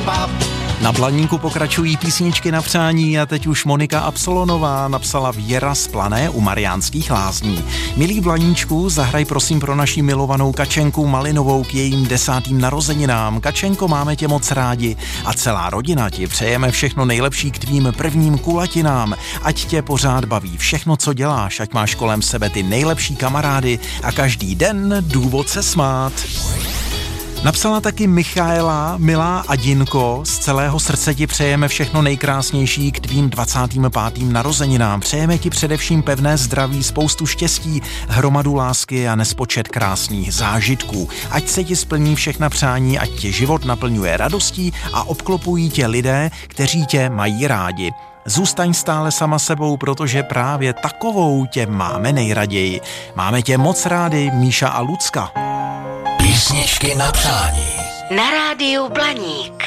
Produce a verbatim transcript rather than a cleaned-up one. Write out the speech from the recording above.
kebab. Na Blaníku pokračují písničky na přání a teď už Monika Absolonová napsala Věra z Plané u Mariánských Lázní. Milý Blaníčku, zahraj prosím pro naši milovanou Kačenku Malinovou k jejím desátým narozeninám. Kačenko, máme tě moc rádi a celá rodina ti přejeme všechno nejlepší k tvým prvním kulatinám. Ať tě pořád baví všechno, co děláš, ať máš kolem sebe ty nejlepší kamarády a každý den důvod se smát. Napsala taky Michaela, milá Adinko, z celého srdce ti přejeme všechno nejkrásnější k tvým dvacátým pátým narozeninám. Přejeme ti především pevné zdraví, spoustu štěstí, hromadu lásky a nespočet krásných zážitků. Ať se ti splní všechna přání, ať tě život naplňuje radostí a obklopují tě lidé, kteří tě mají rádi. Zůstaň stále sama sebou, protože právě takovou tě máme nejraději. Máme tě moc rádi, Míša a Lucka. Písničky na přání. Na rádiu Blaník.